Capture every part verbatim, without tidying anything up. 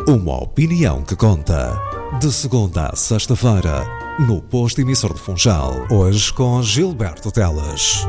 Uma opinião que conta. De segunda a sexta-feira, no posto emissor de Funchal. Hoje com Gilberto Teles.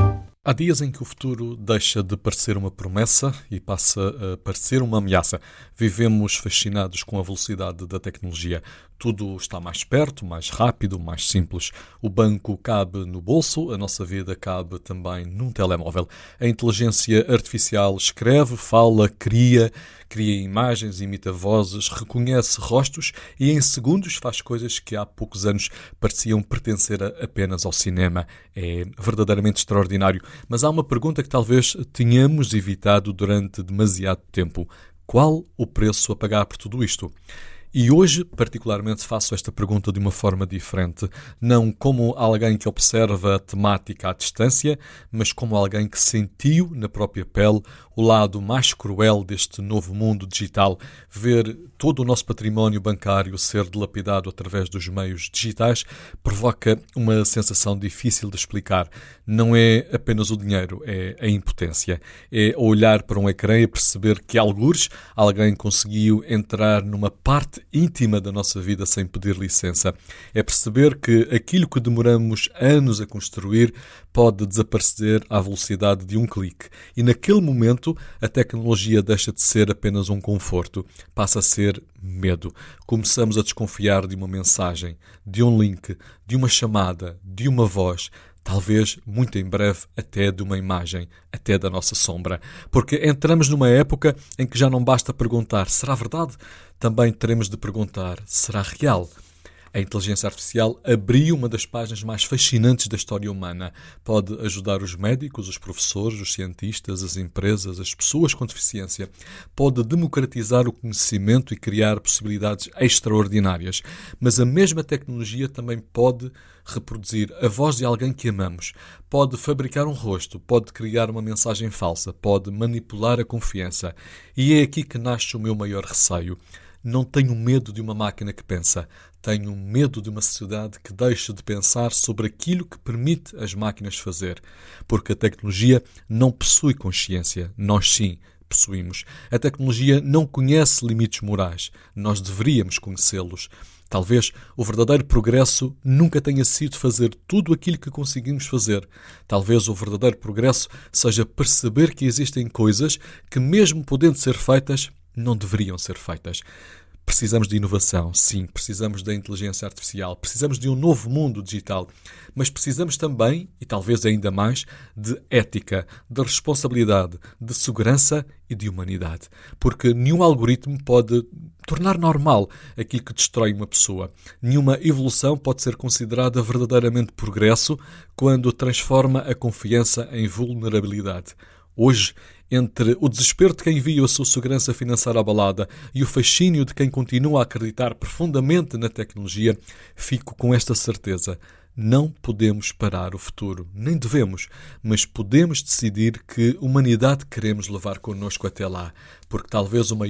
Há dias em que o futuro deixa de parecer uma promessa e passa a parecer uma ameaça. Vivemos fascinados com a velocidade da tecnologia. Tudo está mais perto, mais rápido, mais simples. O banco cabe no bolso, a nossa vida cabe também num telemóvel. A inteligência artificial escreve, fala, cria, cria imagens, imita vozes, reconhece rostos e em segundos faz coisas que há poucos anos pareciam pertencer apenas ao cinema. É verdadeiramente extraordinário. Mas há uma pergunta que talvez tenhamos evitado durante demasiado tempo. Qual o preço a pagar por tudo isto? E hoje, particularmente, faço esta pergunta de uma forma diferente, não como alguém que observa a temática à distância, mas como alguém que sentiu na própria pele o lado mais cruel deste novo mundo digital, ver todo o nosso património bancário ser dilapidado através dos meios digitais provoca uma sensação difícil de explicar. Não é apenas o dinheiro, é a impotência. É olhar para um ecrã e perceber que, algures, alguém conseguiu entrar numa parte íntima da nossa vida sem pedir licença. É perceber que aquilo que demoramos anos a construir pode desaparecer à velocidade de um clique. E naquele momento a tecnologia deixa de ser apenas um conforto, passa a ser medo. Começamos a desconfiar de uma mensagem, de um link, de uma chamada, de uma voz, talvez, muito em breve, até de uma imagem, até da nossa sombra. Porque entramos numa época em que já não basta perguntar, será verdade? Também teremos de perguntar, será real? A inteligência artificial abriu uma das páginas mais fascinantes da história humana. Pode ajudar os médicos, os professores, os cientistas, as empresas, as pessoas com deficiência. Pode democratizar o conhecimento e criar possibilidades extraordinárias. Mas a mesma tecnologia também pode reproduzir a voz de alguém que amamos. Pode fabricar um rosto, pode criar uma mensagem falsa, pode manipular a confiança. E é aqui que nasce o meu maior receio. Não tenho medo de uma máquina que pensa. Tenho medo de uma sociedade que deixe de pensar sobre aquilo que permite as máquinas fazer. Porque a tecnologia não possui consciência. Nós sim possuímos. A tecnologia não conhece limites morais. Nós deveríamos conhecê-los. Talvez o verdadeiro progresso nunca tenha sido fazer tudo aquilo que conseguimos fazer. Talvez o verdadeiro progresso seja perceber que existem coisas que, mesmo podendo ser feitas, não deveriam ser feitas. Precisamos de inovação, sim, precisamos da inteligência artificial, precisamos de um novo mundo digital, mas precisamos também, e talvez ainda mais, de ética, de responsabilidade, de segurança e de humanidade. Porque nenhum algoritmo pode tornar normal aquilo que destrói uma pessoa. Nenhuma evolução pode ser considerada verdadeiramente progresso quando transforma a confiança em vulnerabilidade. Hoje, entre o desespero de quem viu a sua segurança financeira abalada e o fascínio de quem continua a acreditar profundamente na tecnologia, fico com esta certeza. Não podemos parar o futuro, nem devemos, mas podemos decidir que humanidade queremos levar connosco até lá, porque talvez uma